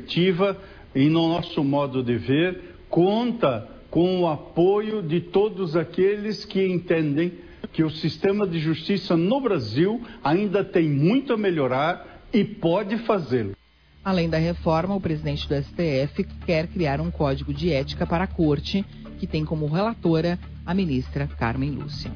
perspectiva e no nosso modo de ver, conta com o apoio de todos aqueles que entendem que o sistema de justiça no Brasil ainda tem muito a melhorar e pode fazê-lo. Além da reforma, o presidente do STF quer criar um código de ética para a Corte, que tem como relatora a ministra Carmen Lúcia.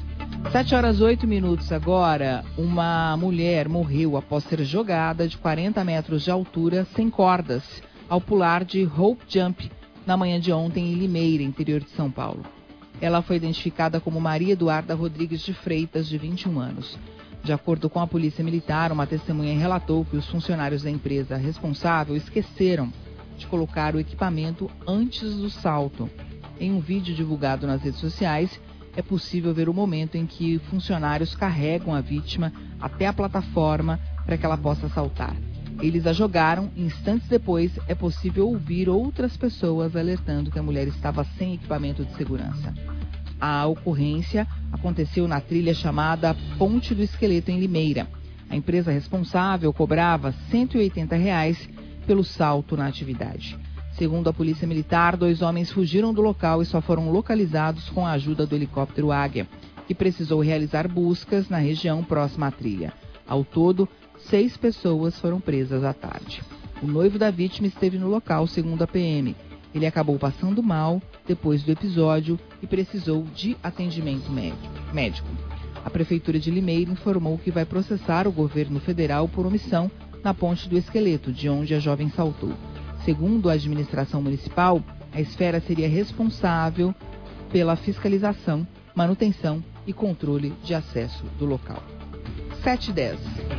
7h08 agora. Uma mulher morreu após ser jogada de 40 metros de altura sem cordas ao pular de rope jump na manhã de ontem em Limeira, interior de São Paulo. Ela foi identificada como Maria Eduarda Rodrigues de Freitas, de 21 anos. De acordo com a Polícia Militar, uma testemunha relatou que os funcionários da empresa responsável esqueceram de colocar o equipamento antes do salto. Em um vídeo divulgado nas redes sociais, é possível ver o momento em que funcionários carregam a vítima até a plataforma para que ela possa saltar. Eles a jogaram e instantes depois é possível ouvir outras pessoas alertando que a mulher estava sem equipamento de segurança. A ocorrência aconteceu na trilha chamada Ponte do Esqueleto, em Limeira. A empresa responsável cobrava R$ 180 pelo salto na atividade. Segundo a Polícia Militar, 2 homens fugiram do local e só foram localizados com a ajuda do helicóptero Águia, que precisou realizar buscas na região próxima à trilha. Ao todo, 6 pessoas foram presas à tarde. O noivo da vítima esteve no local, segundo a PM. Ele acabou passando mal depois do episódio e precisou de atendimento médico. A Prefeitura de Limeira informou que vai processar o governo federal por omissão na Ponte do Esqueleto, de onde a jovem saltou. Segundo a administração municipal, a esfera seria responsável pela fiscalização, manutenção e controle de acesso do local. 7h10.